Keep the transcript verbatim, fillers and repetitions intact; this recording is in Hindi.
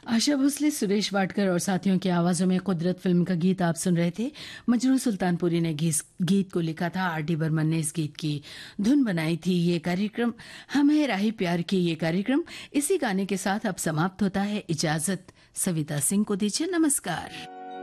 आशा भोसले, सुरेश वाडकर और साथियों की आवाजों में कुदरत फिल्म का गीत आप सुन रहे थे। मजरू सुल्तानपुरी ने गीस, गीत को लिखा था। आर डी बर्मन ने इस गीत की धुन बनाई थी। ये कार्यक्रम हम है राही प्यार की ये कार्यक्रम इसी गाने के साथ अब समाप्त होता है। इजाजत सविता सिंह को दीजिए। नमस्कार।